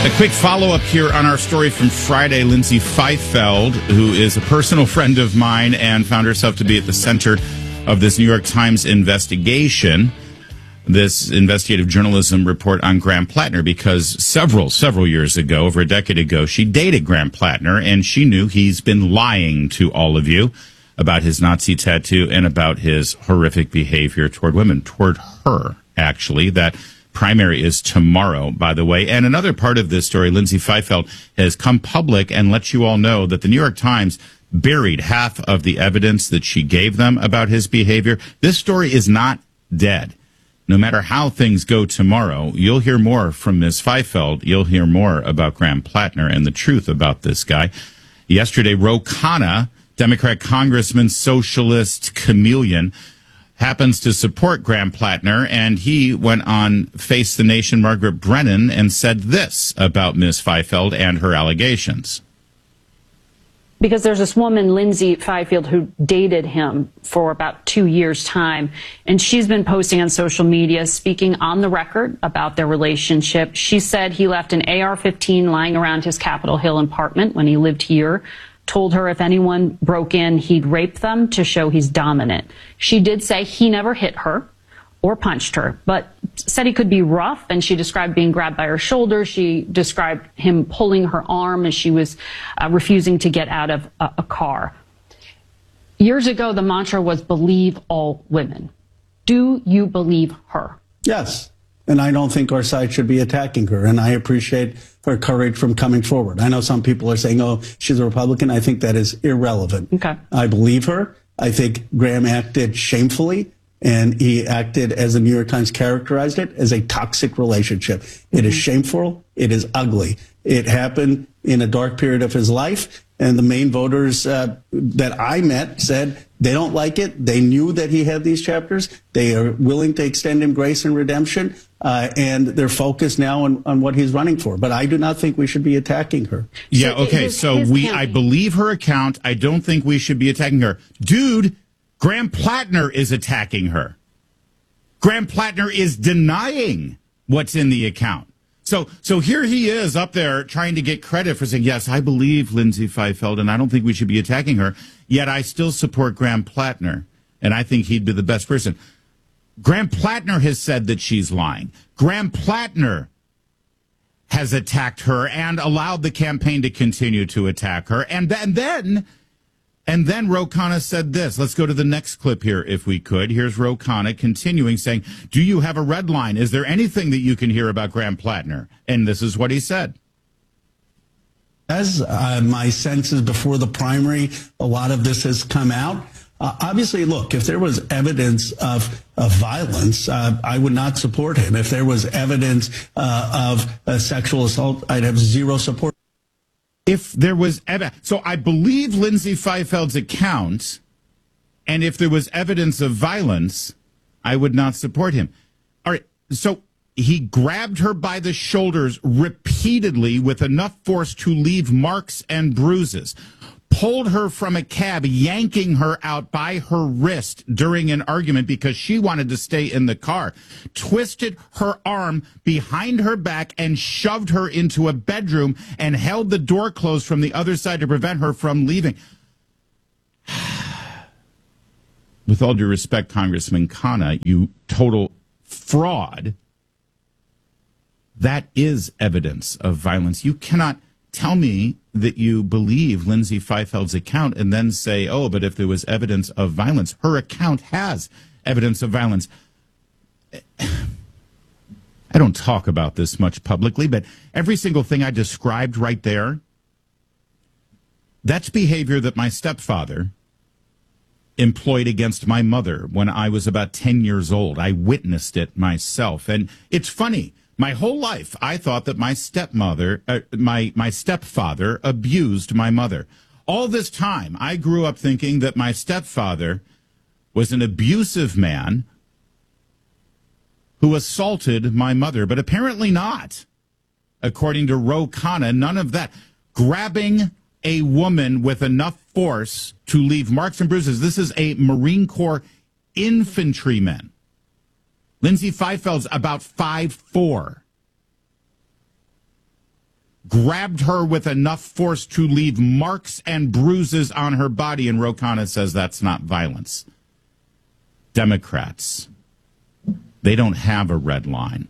A quick follow-up here on our story from Friday. Lindsay Feifeld, who is a personal friend of mine and found herself to be at the center of this New York Times investigation, this investigative journalism report on Graham Plattner, because several years ago, over a decade ago, she dated Graham Plattner, and she knew he's been lying to all of you about his Nazi tattoo and about his horrific behavior toward women, toward her, actually. That primary is tomorrow, by the way. And another part of this story, Lindsay Feifeld has come public and let you all know that the New York Times buried half of the evidence that she gave them about his behavior. This story is not dead. No matter how things go tomorrow, you'll hear more from Ms. Feifeld. You'll hear more about Graham Plattner and the truth about this guy. Yesterday, Ro Khanna, Democrat congressman, socialist chameleon, happens to support Graham Plattner, and he went on Face the Nation Margaret Brennan and said this about Ms. Feifeld and her allegations. Because there's this woman, Lindsay Feifeld, who dated him for about 2 years' time, and she's been posting on social media, speaking on the record about their relationship. She said he left an AR-15 lying around his Capitol Hill apartment when he lived here, told her if anyone broke in, he'd rape them to show he's dominant. She did say he never hit her or punched her, but said he could be rough, and she described being grabbed by her shoulder. She described him pulling her arm as she was refusing to get out of a car. Years ago, the mantra was believe all women. Do you believe her? Yes. And I don't think our side should be attacking her. And I appreciate her courage from coming forward. I know some people are saying, oh, she's a Republican. I think that is irrelevant. Okay. I believe her. I think Graham acted shamefully, and he acted, as the New York Times characterized it, as a toxic relationship. It is shameful. It is ugly. It happened in a dark period of his life. And the main voters that I met said they don't like it. They knew that he had these chapters. They are willing to extend him grace and redemption. And they're focused now on what he's running for. But I do not think we should be attacking her. Yeah, okay. I believe her account. I don't think we should be attacking her. Dude, Graham Plattner is attacking her. Graham Plattner is denying what's in the account. So here he is up there trying to get credit for saying, yes, I believe Lindsay Feifeld, and I don't think we should be attacking her, yet I still support Graham Plattner, and I think he'd be the best person. Graham Plattner has said that she's lying. Graham Plattner has attacked her and allowed the campaign to continue to attack her. And then Ro Khanna said this. Let's go to the next clip here, if we could. Here's Ro Khanna continuing saying, do you have a red line? Is there anything that you can hear about Graham Plattner? And this is what he said. As my sense is before the primary, a lot of this has come out. Obviously, look, if there was evidence of violence, I would not support him. If there was evidence of sexual assault, I'd have zero support. If there was evidence, so I believe Lindsay Feifeld's account, and if there was evidence of violence, I would not support him. All right, so he grabbed her by the shoulders repeatedly with enough force to leave marks and bruises, pulled her from a cab, yanking her out by her wrist during an argument because she wanted to stay in the car, twisted her arm behind her back and shoved her into a bedroom and held the door closed from the other side to prevent her from leaving. With all due respect, Congressman Khanna, you total fraud. That is evidence of violence. You cannot tell me that you believe Lindsay Feifeld's account and then say, oh, but if there was evidence of violence, her account has evidence of violence. I don't talk about this much publicly, but every single thing I described right there, that's behavior that my stepfather employed against my mother when I was about 10 years old. I witnessed it myself. And it's funny. My whole life, I thought that my stepfather abused my mother. All this time, I grew up thinking that my stepfather was an abusive man who assaulted my mother, but apparently not. According to Ro Khanna, none of that. Grabbing a woman with enough force to leave marks and bruises. This is a Marine Corps infantryman. Lindsay Feifeld's about 5'4". grabbed her with enough force to leave marks and bruises on her body. And Ro Khanna says that's not violence. Democrats, they don't have a red line.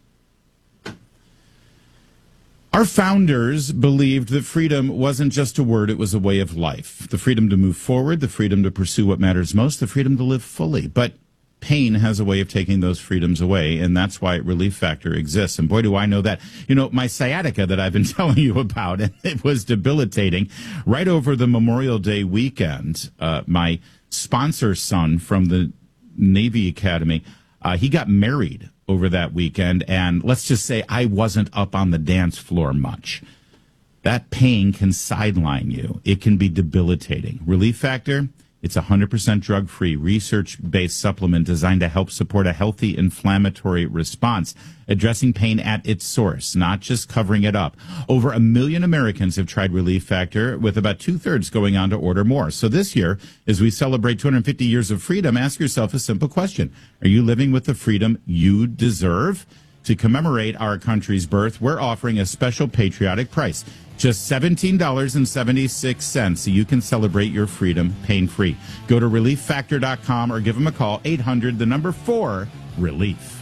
Our founders believed that freedom wasn't just a word, it was a way of life. The freedom to move forward, the freedom to pursue what matters most, the freedom to live fully. But pain has a way of taking those freedoms away, and that's why Relief Factor exists. And boy, do I know that. You know, my sciatica that I've been telling you about, and it was debilitating. Right over the Memorial Day weekend, my sponsor son from the Navy Academy, he got married over that weekend, and let's just say I wasn't up on the dance floor much. That pain can sideline you. It can be debilitating. Relief Factor, it's 100% drug-free, research-based supplement designed to help support a healthy inflammatory response, addressing pain at its source, not just covering it up. Over 1 million Americans have tried Relief Factor, with about 2/3 going on to order more. So this year, as we celebrate 250 years of freedom, ask yourself a simple question. Are you living with the freedom you deserve? To commemorate our country's birth, we're offering a special patriotic price. Just $17.76 so you can celebrate your freedom pain-free. Go to ReliefFactor.com or give them a call, 800-4-RELIEF.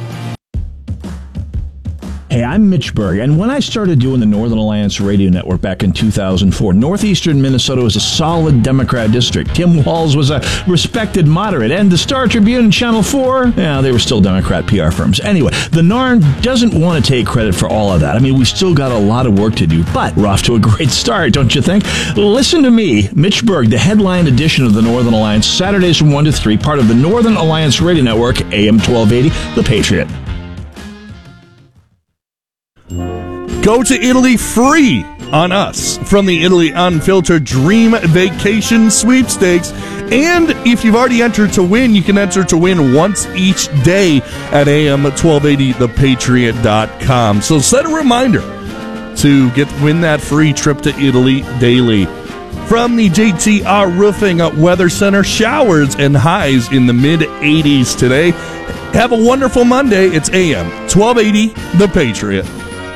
Hey, I'm Mitch Berg, and when I started doing the Northern Alliance Radio Network back in 2004, northeastern Minnesota was a solid Democrat district. Tim Walz was a respected moderate, and the Star Tribune and Channel 4, they were still Democrat PR firms. Anyway, the NARN doesn't want to take credit for all of that. I mean, we've still got a lot of work to do, but we're off to a great start, don't you think? Listen to me, Mitch Berg, the headline edition of the Northern Alliance, Saturdays from 1 to 3, part of the Northern Alliance Radio Network, AM 1280, The Patriot. Go to Italy free on us from the Italy Unfiltered Dream Vacation Sweepstakes. And if you've already entered to win, you can enter to win once each day at am1280thepatriot.com. So set a reminder to win that free trip to Italy daily. From the JTR Roofing Weather Center, showers and highs in the mid-80s today. Have a wonderful Monday. It's AM 1280 The Patriot.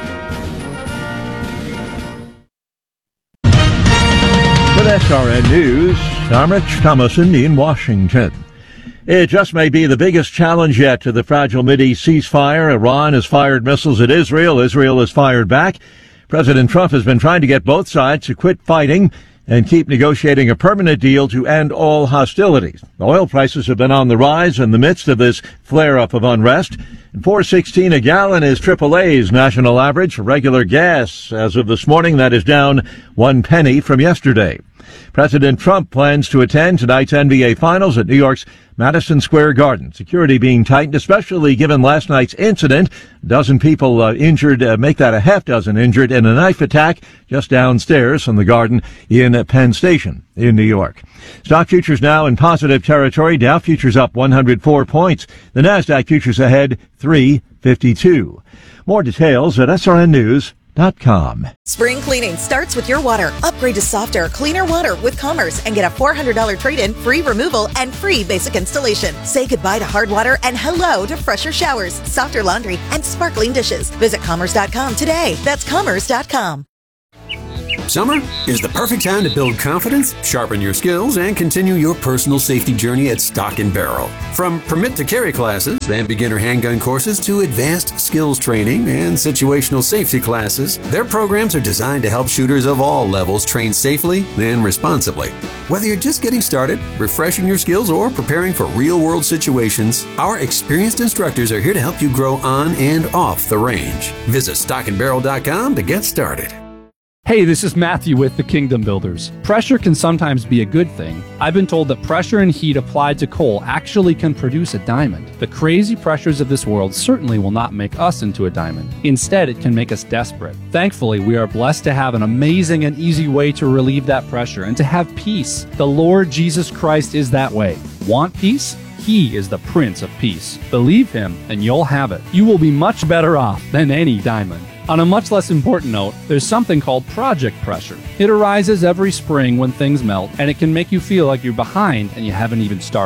With SRN News, I'm Rich Thomason in Washington. It just may be the biggest challenge yet to the fragile Mideast ceasefire. Iran has fired missiles at Israel. Israel has fired back. President Trump has been trying to get both sides to quit fighting and keep negotiating a permanent deal to end all hostilities. Oil prices have been on the rise in the midst of this flare-up of unrest. And $4.16 a gallon is AAA's national average for regular gas. As of this morning, that is down 1 penny from yesterday. President Trump plans to attend tonight's NBA Finals at New York's Madison Square Garden. Security being tightened, especially given last night's incident. A dozen people injured, make that a half dozen injured in a knife attack just downstairs from the Garden in Penn Station in New York. Stock futures now in positive territory. Dow futures up 104 points. The NASDAQ futures ahead 352. More details at srnnews.com. Spring cleaning starts with your water. Upgrade to softer, cleaner water with Commerce and get a $400 trade-in, free removal, and free basic installation. Say goodbye to hard water and hello to fresher showers, softer laundry, and sparkling dishes. Visit Commerce.com today. That's Commerce.com. Summer is the perfect time to build confidence, sharpen your skills, and continue your personal safety journey at Stock & Barrel. From permit to carry classes and beginner handgun courses to advanced skills training and situational safety classes, their programs are designed to help shooters of all levels train safely and responsibly. Whether you're just getting started, refreshing your skills, or preparing for real-world situations, our experienced instructors are here to help you grow on and off the range. Visit stockandbarrel.com to get started. Hey, this is Matthew with the Kingdom Builders. Pressure can sometimes be a good thing. I've been told that pressure and heat applied to coal actually can produce a diamond. The crazy pressures of this world certainly will not make us into a diamond. Instead, it can make us desperate. Thankfully, we are blessed to have an amazing and easy way to relieve that pressure and to have peace. The Lord Jesus Christ is that way. Want peace? He is the Prince of Peace. Believe him and you'll have it. You will be much better off than any diamond. On a much less important note, there's something called project pressure. It arises every spring when things melt, and it can make you feel like you're behind and you haven't even started.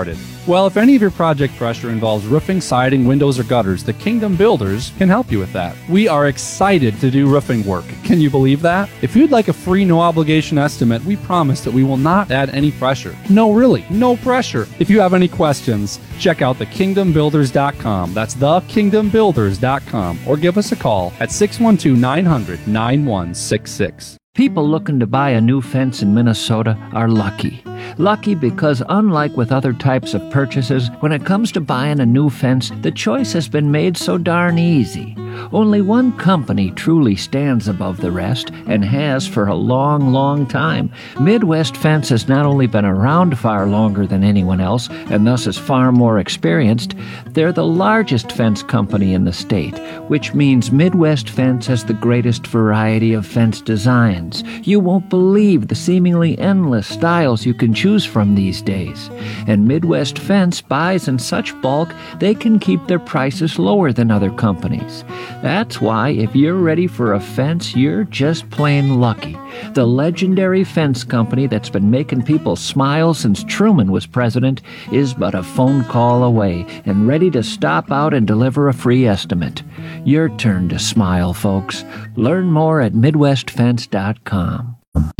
Well, if any of your project pressure involves roofing, siding, windows, or gutters, the Kingdom Builders can help you with that. We are excited to do roofing work. Can you believe that? If you'd like a free, no-obligation estimate, we promise that we will not add any pressure. No, really, no pressure. If you have any questions, check out thekingdombuilders.com. That's thekingdombuilders.com. Or give us a call at 612-900-9166. People looking to buy a new fence in Minnesota are lucky. Lucky because unlike with other types of purchases, when it comes to buying a new fence, the choice has been made so darn easy. Only one company truly stands above the rest and has for a long, long time. Midwest Fence has not only been around far longer than anyone else and thus is far more experienced, they're the largest fence company in the state, which means Midwest Fence has the greatest variety of fence designs. You won't believe the seemingly endless styles you can choose from these days. And Midwest Fence buys in such bulk they can keep their prices lower than other companies. That's why if you're ready for a fence, you're just plain lucky. The legendary fence company that's been making people smile since Truman was president is but a phone call away and ready to stop out and deliver a free estimate. Your turn to smile, folks. Learn more at MidwestFence.com.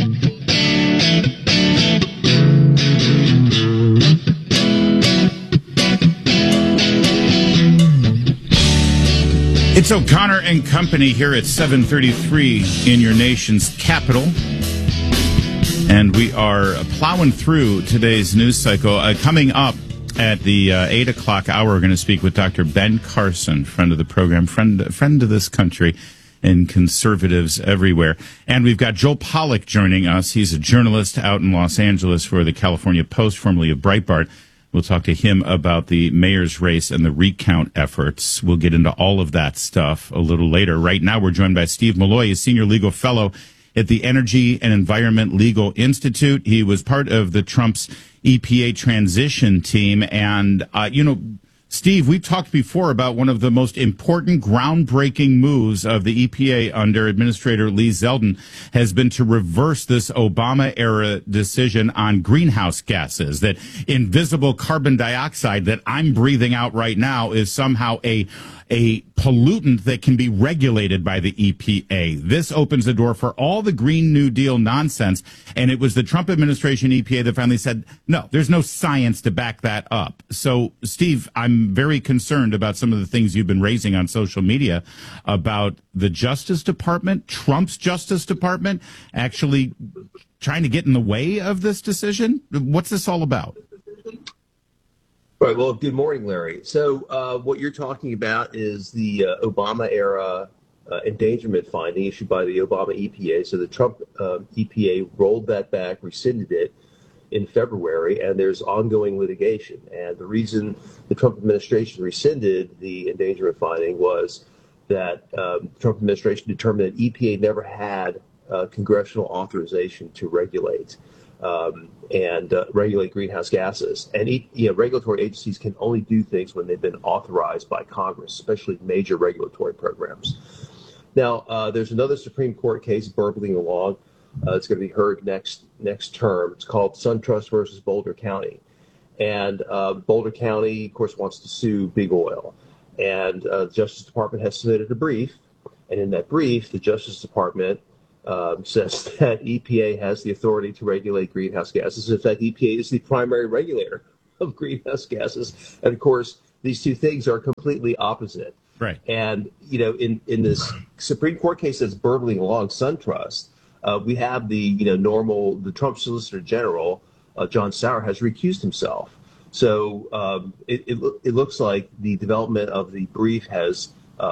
It's O'Connor and Company here at 7:33 in your nation's capital. And we are plowing through today's news cycle. Coming up at the 8 o'clock hour, we're going to speak with Dr. Ben Carson, friend of the program, friend of this country, and conservatives everywhere. And we've got Joel Pollack joining us. He's a journalist out in Los Angeles for the California Post, formerly of Breitbart. We'll talk to him about the mayor's race and the recount efforts. We'll get into all of that stuff a little later. Right now, we're joined by Steve Milloy, a senior legal fellow at the Energy and Environment Legal Institute. He was part of the Trump's EPA transition team. And, Steve, we've talked before about one of the most important groundbreaking moves of the EPA under Administrator Lee Zeldin has been to reverse this Obama-era decision on greenhouse gases, that invisible carbon dioxide that I'm breathing out right now is somehow a pollutant that can be regulated by the EPA. This opens the door for all the Green New Deal nonsense. And it was the Trump administration EPA that finally said, no, there's no science to back that up. So, Steve, I'm very concerned about some of the things you've been raising on social media about the Justice Department, Trump's Justice Department, actually trying to get in the way of this decision. What's this all about? Right. Well, good morning, Larry. So what you're talking about is the Obama-era endangerment finding issued by the Obama EPA. So the Trump EPA rolled that back, rescinded it in February, and there's ongoing litigation. And the reason the Trump administration rescinded the endangerment finding was that the Trump administration determined that EPA never had congressional authorization to regulate regulate greenhouse gases. And regulatory agencies can only do things when they've been authorized by Congress, especially major regulatory programs. Now, there's another Supreme Court case burbling along. It's going to be heard next term. It's called SunTrust versus Boulder County. And Boulder County, of course, wants to sue Big Oil. And the Justice Department has submitted a brief. And in that brief, the Justice Department says that EPA has the authority to regulate greenhouse gases. In fact, EPA is the primary regulator of greenhouse gases. And of course, these two things are completely opposite. Right. And, in this Supreme Court case that's burbling along, SunTrust, we have the Trump Solicitor General, John Sauer, has recused himself. So it looks like the development of the brief has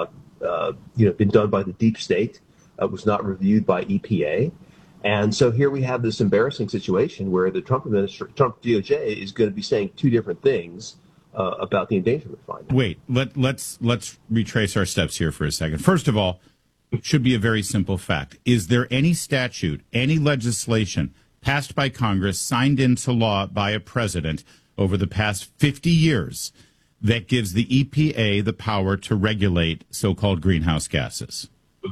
been done by the deep state. Was not reviewed by EPA. And so here we have this embarrassing situation where the Trump DOJ is going to be saying two different things about the endangerment finding. Wait, let's retrace our steps here for a second. First of all, it should be a very simple fact. Is there any statute, any legislation passed by Congress, signed into law by a president over the past 50 years that gives the EPA the power to regulate so-called greenhouse gases?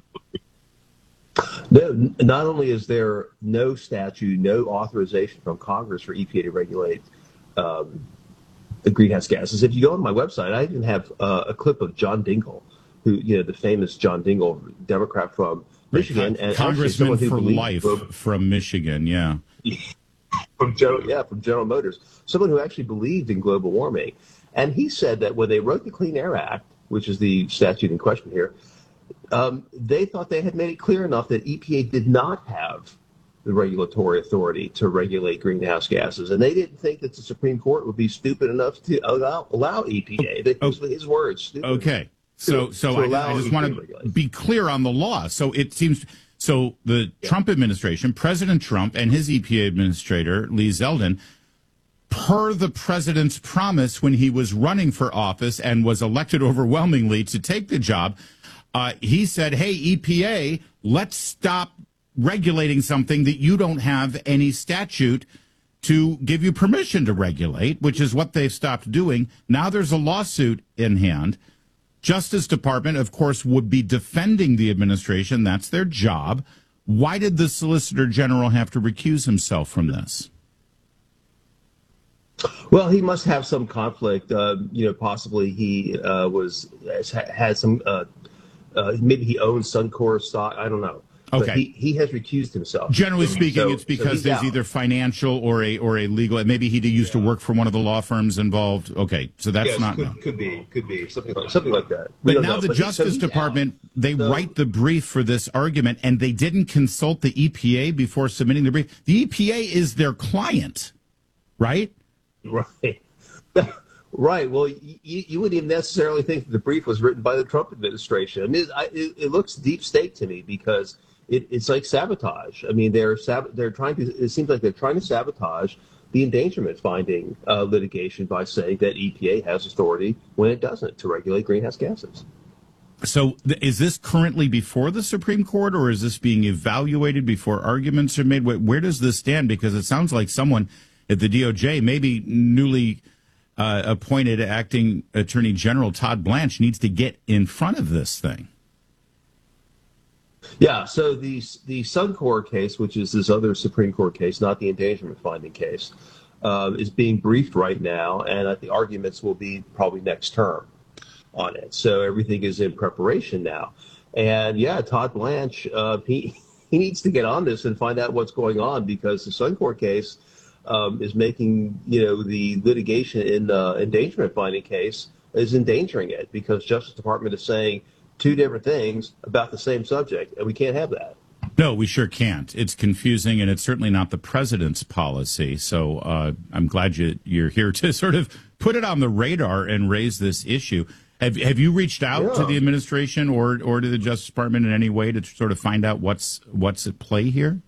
No, not only is there no statute, no authorization from Congress for EPA to regulate the greenhouse gases. If you go on my website, I even have a clip of John Dingell, who, the famous John Dingell, Democrat from Michigan, and Congressman for life from Michigan, yeah. From General Motors, someone who actually believed in global warming. And he said that when they wrote the Clean Air Act, which is the statute in question here, they thought they had made it clear enough that EPA did not have the regulatory authority to regulate greenhouse gases. And they didn't think that the Supreme Court would be stupid enough to allow EPA. Those were his words. Okay. So I just want to be clear on the law. So it seems... So the Trump administration, President Trump and his EPA administrator, Lee Zeldin, per the president's promise when he was running for office and was elected overwhelmingly to take the job, he said, hey, EPA, let's stop regulating something that you don't have any statute to give you permission to regulate, which is what they've stopped doing. Now there's a lawsuit in hand. Justice Department, of course, would be defending the administration. That's their job. Why did the Solicitor General have to recuse himself from this? Well, he must have some conflict. Possibly he had some. Maybe he owns Suncor stock. I don't know. Okay. But he has recused himself. Generally speaking, it's because there's either financial or a legal. Maybe he used to work for one of the law firms involved. Okay, so that's could be something like that. But now the Justice Department, they write the brief for this argument, and they didn't consult the EPA before submitting the brief. The EPA is their client, right? Right. Right. Well, you wouldn't even necessarily think that the brief was written by the Trump administration. I mean, it looks deep state to me because it's like sabotage. I mean, they're trying to. It seems like they're trying to sabotage the endangerment finding litigation by saying that EPA has authority when it doesn't to regulate greenhouse gases. So is this currently before the Supreme Court, or is this being evaluated before arguments are made? Where does this stand? Because it sounds like someone at the DOJ, maybe newly appointed acting Attorney General Todd Blanche, needs to get in front of this thing. Yeah, so the Suncor case, which is this other Supreme Court case, not the endangerment finding case, is being briefed right now, and the arguments will be probably next term on it. So everything is in preparation now. And yeah, Todd Blanche, he needs to get on this and find out what's going on, because the Suncor case is making, the litigation in the endangerment finding case is endangering it, because Justice Department is saying two different things about the same subject, and we can't have that. No, we sure can't. It's confusing, and it's certainly not the president's policy. So I'm glad you're here to sort of put it on the radar and raise this issue. Have you reached out to the administration or to the Justice Department in any way to sort of find out what's at play here?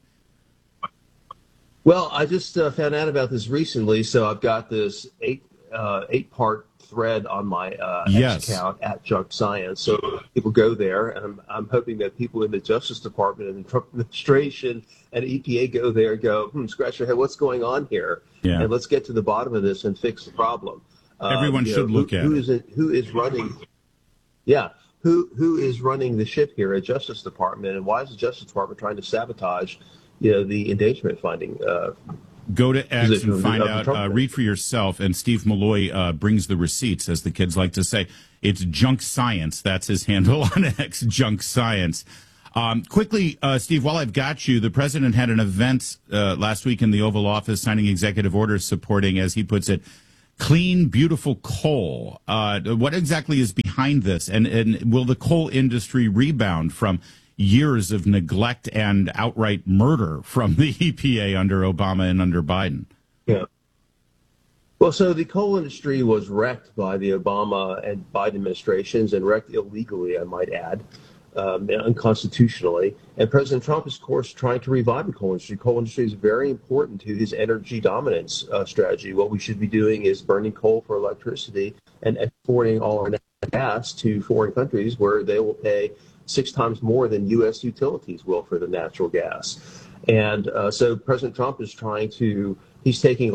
Well, I just found out about this recently, so I've got this eight-part thread on my X account at Junk Science. So people go there, and I'm hoping that people in the Justice Department and the Trump administration and EPA go there and go, scratch your head, what's going on here? Yeah. And let's get to the bottom of this and fix the problem. Everyone should look at it. Who is running? Yeah, who is running the ship here at Justice Department, and why is the Justice Department trying to sabotage, the endangerment finding? Go to X and find out. Read for yourself. And Steve Malloy brings the receipts, as the kids like to say. It's Junk Science. That's his handle on X, Junk Science. Quickly, Steve, while I've got you, the president had an event last week in the Oval Office signing executive orders supporting, as he puts it, clean, beautiful coal. What exactly is behind this? And will the coal industry rebound from years of neglect and outright murder from the EPA under Obama and under Biden? Yeah. Well, so the coal industry was wrecked by the Obama and Biden administrations, and wrecked illegally, I might add, unconstitutionally. And President Trump is, of course, trying to revive the coal industry. Coal industry is very important to his energy dominance strategy. What we should be doing is burning coal for electricity and exporting all our natural gas to foreign countries where they will pay 6 times more than U.S. utilities will for the natural gas. And so President Trump is he's taking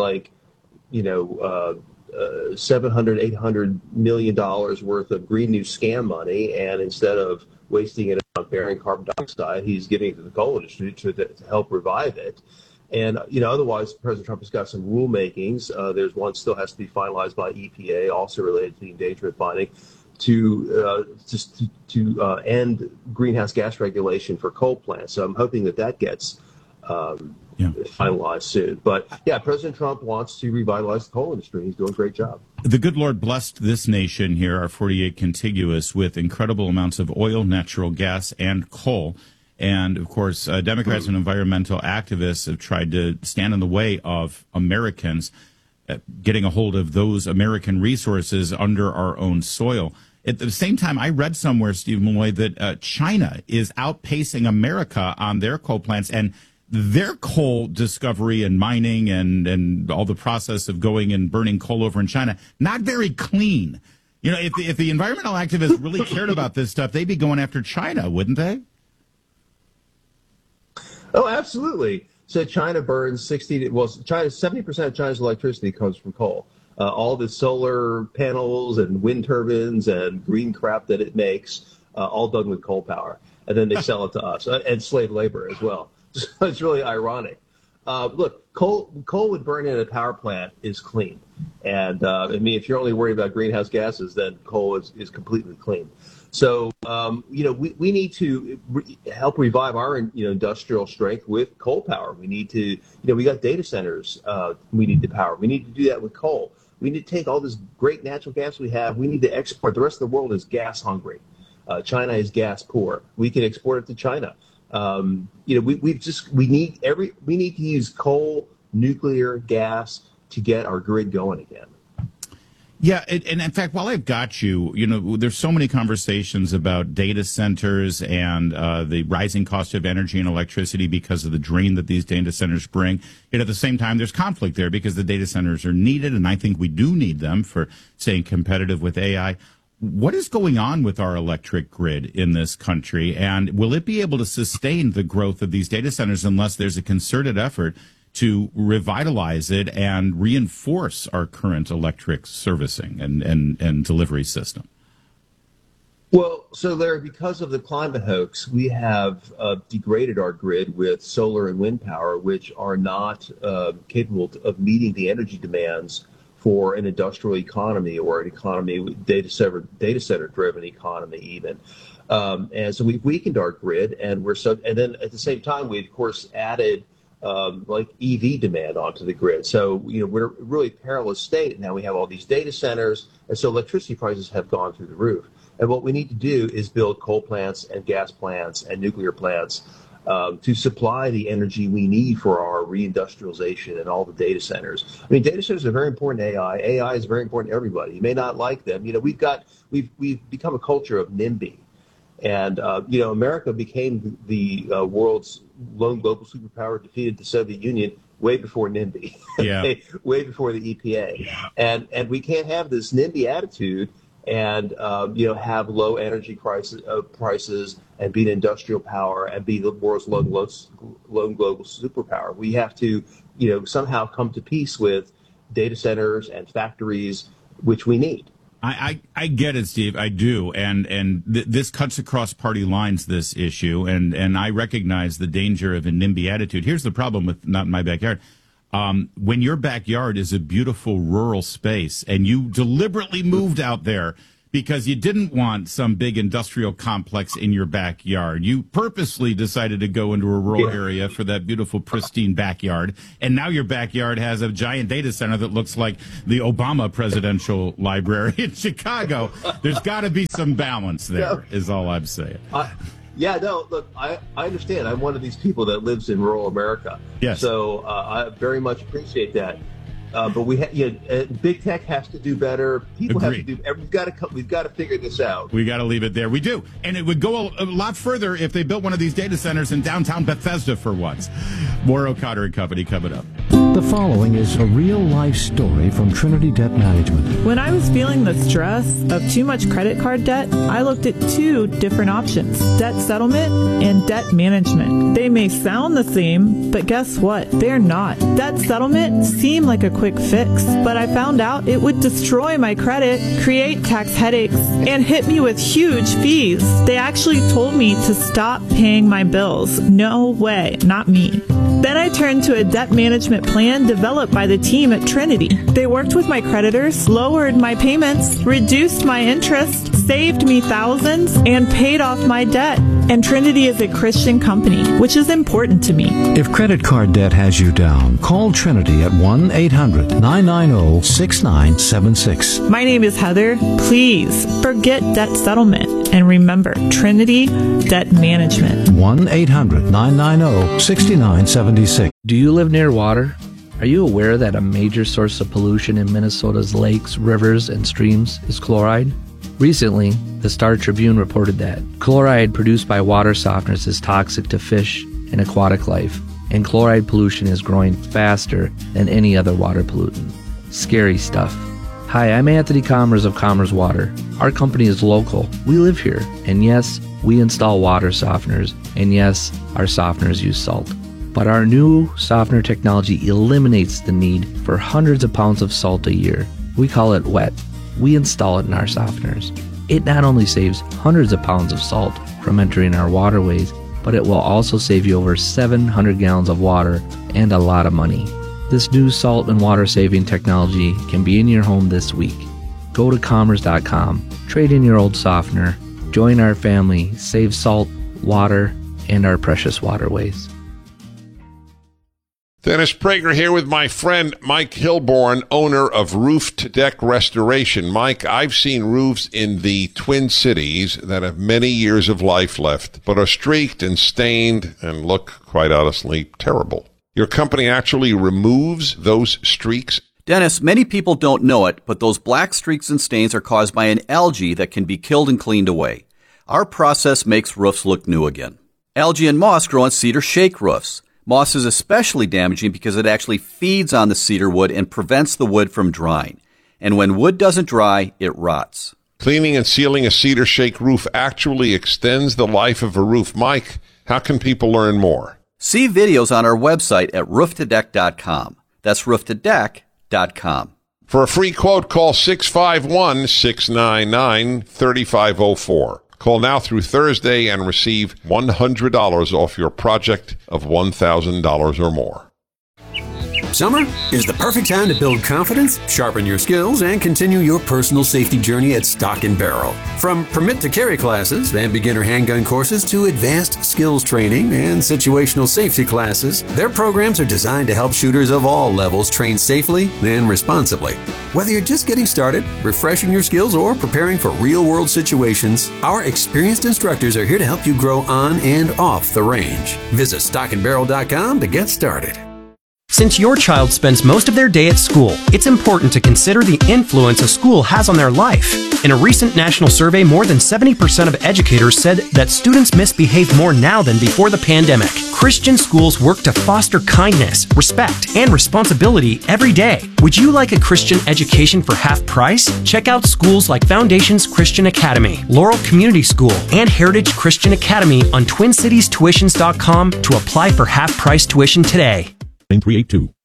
$700, $800 million worth of Green New Scam money, and instead of wasting it on burying carbon dioxide, he's giving it to the coal industry to help revive it. And, otherwise, President Trump has got some rulemakings. There's one still has to be finalized by EPA, also related to the endangerment binding, to end greenhouse gas regulation for coal plants. So I'm hoping that gets finalized soon. But, President Trump wants to revitalize the coal industry. He's doing a great job. The good Lord blessed this nation here, our 48 contiguous, with incredible amounts of oil, natural gas, and coal. And, of course, Democrats and environmental activists have tried to stand in the way of Americans getting a hold of those American resources under our own soil. At the same time, I read somewhere, Steve Malloy, that China is outpacing America on their coal plants, and their coal discovery and mining and all the process of going and burning coal over in China, not very clean. If the environmental activists really cared about this stuff, they'd be going after China, wouldn't they? Oh, absolutely. So China burns 70% of China's electricity comes from coal. All the solar panels and wind turbines and green crap that it makes, all done with coal power. And then they sell it to us and slave labor as well. So it's really ironic. Look, coal would burn in a power plant is clean. And if you're only worried about greenhouse gases, then coal is completely clean. So, we need to help revive our, industrial strength with coal power. We need to, we got data centers we need to power. We need to do that with coal. We need to take all this great natural gas we have. We need to export. The rest of the world is gas hungry. China is gas poor. We can export it to China. We need to use coal, nuclear, gas to get our grid going again. Yeah, and in fact, while I've got you, there's so many conversations about data centers and the rising cost of energy and electricity because of the drain that these data centers bring. Yet at the same time, there's conflict there because the data centers are needed, and I think we do need them for staying competitive with AI. What is going on with our electric grid in this country, and will it be able to sustain the growth of these data centers unless there's a concerted effort to revitalize it and reinforce our current electric servicing and delivery system? Well, so Larry, because of the climate hoax, we have degraded our grid with solar and wind power, which are not capable of meeting the energy demands for an industrial economy or an economy with data center driven economy even. And so we've weakened our grid, and then at the same time, we of course added like EV demand onto the grid. So, we're a really perilous state. Now we have all these data centers, and so electricity prices have gone through the roof. And what we need to do is build coal plants and gas plants and nuclear plants to supply the energy we need for our reindustrialization and all the data centers. I mean, data centers are very important to AI. AI is very important to everybody. You may not like them. We've become a culture of NIMBY. And, America became the world's lone global superpower, defeated the Soviet Union way before NIMBY, way before the EPA. Yeah. And we can't have this NIMBY attitude and, have low energy prices and be an industrial power and be the world's lone global superpower. We have to, somehow come to peace with data centers and factories, which we need. I get it, Steve. I do. And this cuts across party lines, this issue. And I recognize the danger of a NIMBY attitude. Here's the problem with Not in My Backyard. When your backyard is a beautiful rural space and you deliberately moved out there because you didn't want some big industrial complex in your backyard. You purposely decided to go into a rural area for that beautiful, pristine backyard. And now your backyard has a giant data center that looks like the Obama Presidential Library in Chicago. There's got to be some balance there, is all I'm saying. Look, I understand. I'm one of these people that lives in rural America. Yes. So I very much appreciate that. But big tech has to do better. People Agreed. have to do. We've got to figure this out. We got to leave it there. We do, and it would go a lot further if they built one of these data centers in downtown Bethesda for once. More O'Connor and Company coming up. The following is a real-life story from Trinity Debt Management. When I was feeling the stress of too much credit card debt, I looked at two different options: debt settlement and debt management. They may sound the same, but guess what? They're not. Debt settlement seemed like a quick fix, but I found out it would destroy my credit, create tax headaches, and hit me with huge fees. They actually told me to stop paying my bills. No way, not me. Then I turned to a debt management plan developed by the team at Trinity. They worked with my creditors, lowered my payments, reduced my interest, saved me thousands, and paid off my debt. And Trinity is a Christian company, which is important to me. If credit card debt has you down, call Trinity at 1-800-990-6976. My name is Heather. Please forget debt settlement and remember Trinity Debt Management. 1-800-990-6976. Do you live near water? Are you aware that a major source of pollution in Minnesota's lakes, rivers, and streams is chloride? Recently, the Star Tribune reported that chloride produced by water softeners is toxic to fish and aquatic life, and chloride pollution is growing faster than any other water pollutant. Scary stuff. Hi, I'm Anthony Commerce of Commerce Water. Our company is local. We live here, and yes, we install water softeners, and yes, our softeners use salt. But our new softener technology eliminates the need for hundreds of pounds of salt a year. We call it WET. We install it in our softeners. It not only saves hundreds of pounds of salt from entering our waterways, but it will also save you over 700 gallons of water and a lot of money. This new salt and water saving technology can be in your home this week. Go to commerce.com, trade in your old softener, join our family, save salt, water, and our precious waterways. Dennis Prager here with my friend Mike Hilborn, owner of Roof to Deck Restoration. Mike, I've seen roofs in the Twin Cities that have many years of life left, but are streaked and stained and look, quite honestly, terrible. Your company actually removes those streaks? Dennis, many people don't know it, but those black streaks and stains are caused by an algae that can be killed and cleaned away. Our process makes roofs look new again. Algae and moss grow on cedar shake roofs. Moss is especially damaging because it actually feeds on the cedar wood and prevents the wood from drying. And when wood doesn't dry, it rots. Cleaning and sealing a cedar shake roof actually extends the life of a roof. Mike, how can people learn more? See videos on our website at rooftodeck.com. That's rooftodeck.com. For a free quote, call 651-699-3504. Call now through Thursday and receive $100 off your project of $1,000 or more. Summer is the perfect time to build confidence, sharpen your skills, and continue your personal safety journey at Stock & Barrel. From permit to carry classes and beginner handgun courses to advanced skills training and situational safety classes, their programs are designed to help shooters of all levels train safely and responsibly. Whether you're just getting started, refreshing your skills, or preparing for real-world situations, our experienced instructors are here to help you grow on and off the range. Visit stockandbarrel.com to get started. Since your child spends most of their day at school, it's important to consider the influence a school has on their life. In a recent national survey, more than 70% of educators said that students misbehave more now than before the pandemic. Christian schools work to foster kindness, respect, and responsibility every day. Would you like a Christian education for half price? Check out schools like Foundations Christian Academy, Laurel Community School, and Heritage Christian Academy on TwinCitiesTuitions.com to apply for half price tuition today. 9382.